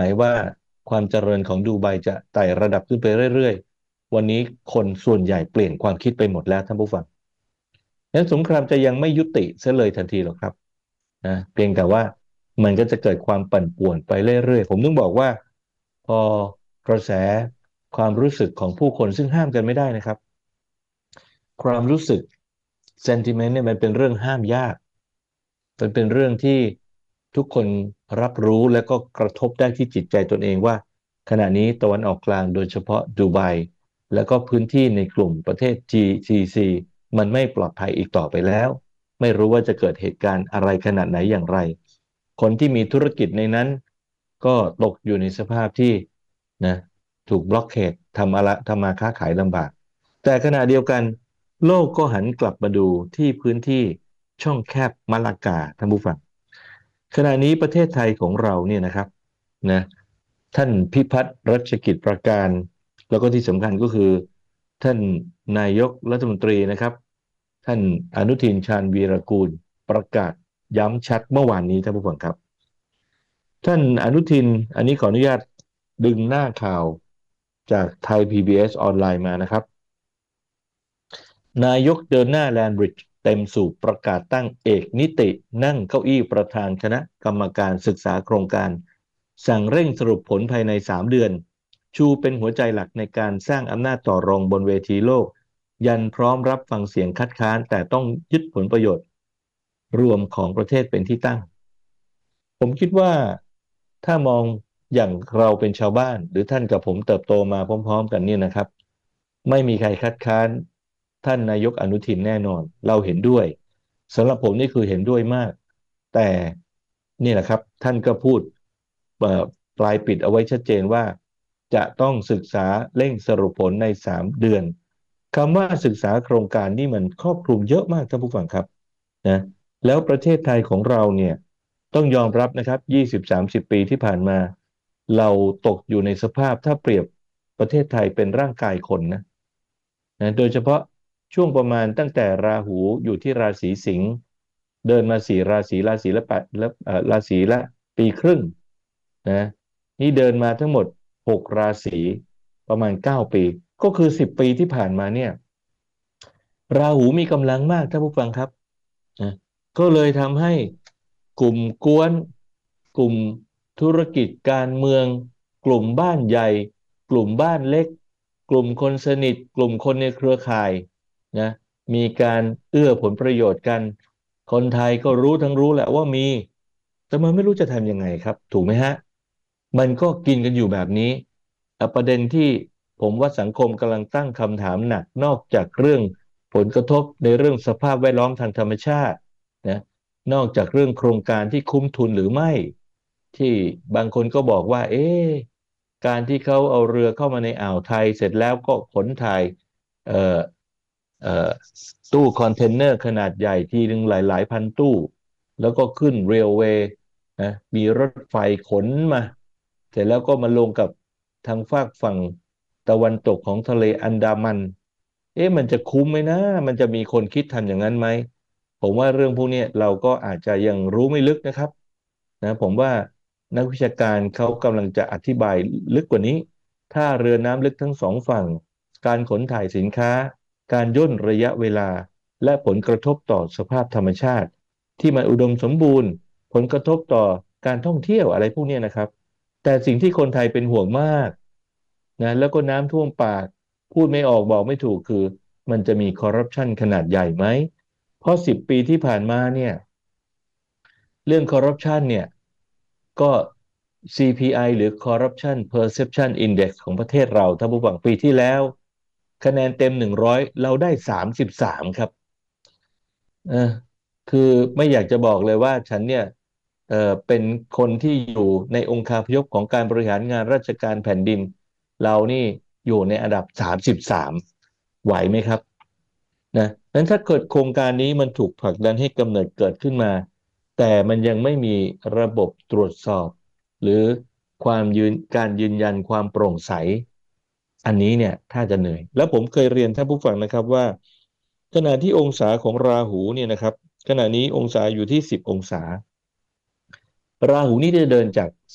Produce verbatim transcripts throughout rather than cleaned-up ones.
หมายว่าความเจริญของดูไบจะไต่ระดับขึ้นไปเรื่อยๆวันนี้คนส่วนใหญ่เปลี่ยนความคิดไปหมดแล้วท่านผู้ฟังนั้นสงครามจะยังไม่ยุติเสียเลยทันทีหรอกครับนะเพียงแต่ว่ามันก็จะเกิดความปั่นป่วนไปเรื่อยๆผมต้องบอกว่าพอกระแสความรู้สึกของผู้คนซึ่งห้ามกันไม่ได้นะครับความรู้สึก sentiment เนี่ยมันเป็นเรื่องห้ามยาก มันเป็นเรื่องที่ทุกคนรับรู้และก็กระทบได้ที่จิตใจตนเองว่าขณะนี้ตะวันออกกลางโดยเฉพาะดูไบแล้วก็พื้นที่ในกลุ่มประเทศ จี ซี ซี มันไม่ปลอดภัยอีกต่อไปแล้วไม่รู้ว่าจะเกิดเหตุการณ์อะไรขนาดไหนอย่างไรคนที่มีธุรกิจในนั้นก็ตกอยู่ในสภาพที่นะถูกบล็อกเคดทำอะไรทำมาค้าขายลำบากแต่ขณะเดียวกันโลกก็หันกลับมาดูที่พื้นที่ช่องแคบมะละกาท่านผู้ฟังขณะนี้ประเทศไทยของเราเนี่ยนะครับนะท่านพิพัฒน์รัชกิจประการแล้วก็ที่สำคัญก็คือท่านนายกรัฐมนตรีนะครับท่านอนุทินชาญวีรกูลประกาศย้ำชัดเมื่อวานนี้ท่านผู้ฟังครับท่านอนุทินอันนี้ขออนุญาตดึงหน้าข่าวจากไทย พี บี เอส อสออนไลน์มานะครับ นายกเดินหน้าแลนบริดจ์เต็มสูบประกาศตั้งเอกนิตินั่งเก้าอี้ประธานคณะกรรมการศึกษาโครงการสั่งเร่งสรุปผลภายในสามเดือนชูเป็นหัวใจหลักในการสร้างอำนาจต่อรองบนเวทีโลกยันพร้อมรับฟังเสียงคัดค้านแต่ต้องยึดผลประโยชน์รวมของประเทศเป็นที่ตั้งผมคิดว่าถ้ามองอย่างเราเป็นชาวบ้านหรือท่านกับผมเติบโตมาพร้อมๆกันเนี่ยนะครับไม่มีใครคัดค้าน ท่านนายกอนุทินแน่นอนเราเห็นด้วยสำหรับผมนี่คือเห็นด้วยมากแต่นี่แหละครับท่านก็พูดเอ่อปลายปิดเอาไว้ชัดเจนว่าจะต้องศึกษาเร่งสรุปผลในสามเดือนคำว่าศึกษาโครงการนี่มันครอบคลุมเยอะมากท่านผู้ฟังครับนะแล้วประเทศไทยของเราเนี่ยต้องยอมรับนะครับยี่สิบสามสิบปีที่ผ่านมาเราตกอยู่ในสภาพถ้าเปรียบประเทศไทยเป็นร่างกายคนนะ นะโดยเฉพาะช่วงประมาณตั้งแต่ราหูอยู่ที่ราศีสิงห์เดินมาสี่ราศีราศีละแปดแล้วเอ่อราศีละปีครึ่งนะนี่เดินมาทั้งหมดหกราศีประมาณเก้าปีก็คือสิบปีที่ผ่านมาเนี่ยราหูมีกำลังมากท่านผู้ฟังครับนะก็เลยทำให้กลุ่มกวนกลุ่มธุรกิจการเมืองกลุ่มบ้านใหญ่กลุ่มบ้านเล็กกลุ่มคนสนิทกลุ่มคนในเครือข่ายนะมีการเอื้อผลประโยชน์กันคนไทยก็รู้ทั้งรู้แหละว่ามีแต่มันไม่รู้จะทำยังไงครับถูกไหมฮะมันก็กินกันอยู่แบบนี้อ่ะประเด็นที่ผมว่าสังคมกำลังตั้งคำถามหนักนอกจากเรื่องผลกระทบในเรื่องสภาพแวดล้อมทางธรรมชาตินะนอกจากเรื่องโครงการที่คุ้มทุนหรือไม่ที่บางคนก็บอกว่าเอ๊ะการที่เขาเอาเรือเข้ามาในอ่าวไทยเสร็จแล้วก็ขนถ่ายเอ่อเอ่อตู้คอนเทนเนอร์ขนาดใหญ่ทีหนึ่งหลายๆพันตู้แล้วก็ขึ้นเรลเวย์นะมีรถไฟขนมาเสร็จแล้วก็มาลงกับทางฝากฝั่งตะวันตกของทะเลอันดามันเอ๊ะมันจะคุ้มไหมนะมันจะมีคนคิดทำอย่างนั้นไหมผมว่าเรื่องพวกนี้เราก็อาจจะยังรู้ไม่ลึกนะครับนะผมว่านักวิชาการเขากำลังจะอธิบายลึกกว่านี้ถ้าเรือน้ำลึกทั้งสองฝั่งการขนถ่ายสินค้าการย่นระยะเวลาและผลกระทบต่อสภาพธรรมชาติที่มันอุดมสมบูรณ์ผลกระทบต่อการท่องเที่ยวอะไรพวกนี้นะครับแต่สิ่งที่คนไทยเป็นห่วงมากนะแล้วก็น้ำท่วมปากพูดไม่ออกบอกไม่ถูกคือมันจะมีคอร์รัปชันขนาดใหญ่ไหมเพราะสิบปีที่ผ่านมาเนี่ยเรื่องคอร์รัปชันเนี่ยก็ ซี พี ไอ หรือ Corruption Perception Index ของประเทศเราถ้าผู้ฟังปีที่แล้วคะแนนเต็มหนึ่งร้อยเราได้สามสิบสามครับ เออคือไม่อยากจะบอกเลยว่าฉันเนี่ยเออเป็นคนที่อยู่ในองค์คาพยพของการบริหารงานราชการแผ่นดินเรานี่อยู่ในอันดับสามสิบสามไหวไหมครับนะนั้นถ้าเกิดโครงการนี้มันถูกผลักดันให้กำเนิดเกิดขึ้นมาแต่มันยังไม่มีระบบตรวจสอบหรือความยืนการยืนยันความโปร่งใสอันนี้เนี่ยถ้าจะเหนื่อยแล้วผมเคยเรียนท่านผู้ฟังนะครับว่าขณะที่องศาของราหูเนี่ยนะครับขณะนี้องศาอยู่ที่สิบองศาราหูนี่จะเดินจาก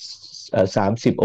สามสิบ